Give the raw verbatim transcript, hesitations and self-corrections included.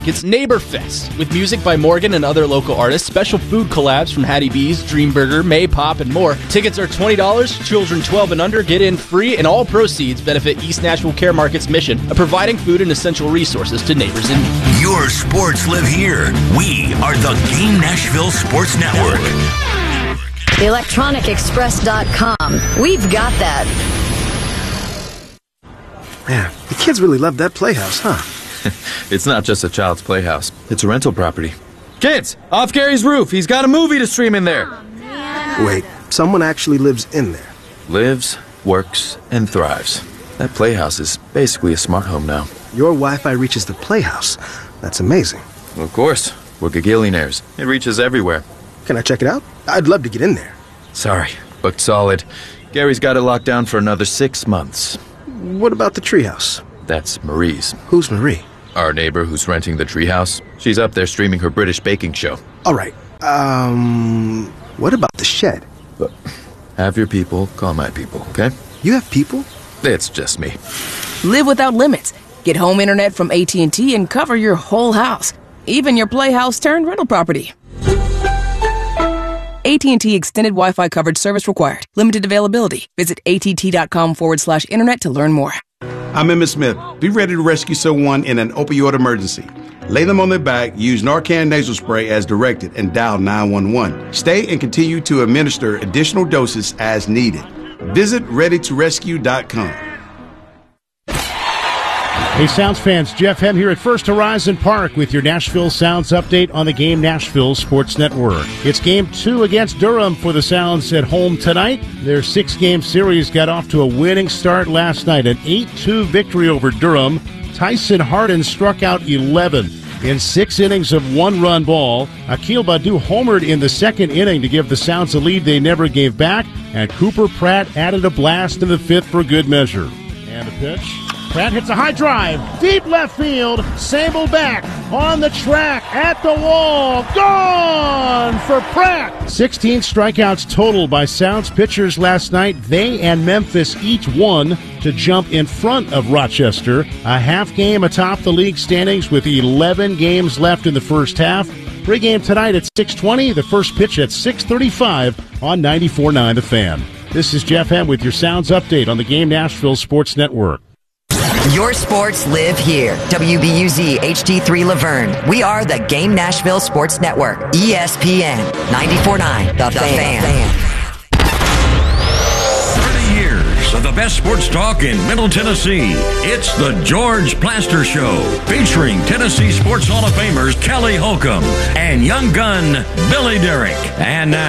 It's Neighbor Fest, with music by Morgan and other local artists, special food collabs from Hattie B's, Dream Burger, May Pop, and more. Tickets are twenty dollars, children twelve and under get in free, and all proceeds benefit East Nashville Care Market's mission of providing food and essential resources to neighbors in need. Your sports live here. We are the Game Nashville Sports Network. electronic express dot com. We've got that. Man, the kids really love that playhouse, huh? It's not just a child's playhouse. It's a rental property. Kids, off Gary's roof. He's got a movie to stream in there. Oh, Wait, someone actually lives in there? Lives, works, and thrives. That playhouse is basically a smart home now. Your Wi-Fi reaches the playhouse. That's amazing. Well, of course. We're gagillionaires. It reaches everywhere. Can I check it out? I'd love to get in there. Sorry, booked solid. Gary's got it locked down for another six months. What about the treehouse? That's Marie's. Who's Marie? Our neighbor who's renting the treehouse. She's up there streaming her British baking show. All right. Um, what about the shed? But have your people call my people, okay? You have people? It's just me. Live without limits. Get home internet from A T and T and cover your whole house, even your playhouse turned rental property. A T and T extended Wi-Fi coverage service required. Limited availability. Visit att.com forward slash internet to learn more. I'm Emmett Smith. Be ready to rescue someone in an opioid emergency. Lay them on their back, use Narcan nasal spray as directed, and dial nine one one. Stay and continue to administer additional doses as needed. Visit ready to rescue dot com. Hey, Sounds fans, Jeff Hem here at First Horizon Park with your Nashville Sounds update on the Game Nashville Sports Network. It's game two against Durham for the Sounds at home tonight. Their six-game series got off to a winning start last night, an eight two victory over Durham. Tyson Harden struck out eleven in six innings of one-run ball. Akil Badu homered in the second inning to give the Sounds a lead they never gave back, and Cooper Pratt added a blast in the fifth for good measure. And a pitch. Pratt hits a high drive, deep left field, Sable back, on the track, at the wall, gone for Pratt! sixteen strikeouts total by Sounds pitchers last night. They and Memphis each won to jump in front of Rochester. A half game atop the league standings with eleven games left in the first half. Pre-game tonight at six twenty, the first pitch at six thirty-five on ninety-four point nine The Fan. This is Jeff Hem with your Sounds update on the Game Nashville Sports Network. Your sports live here. W B U Z H D three Laverne. We are the Game Nashville Sports Network. E S P N ninety-four point nine The, the Fan. Fan. thirty years of the best sports talk in Middle Tennessee. It's the George Plaster Show, featuring Tennessee Sports Hall of Famers Kelly Holcomb and young gun Billy Derrick. And now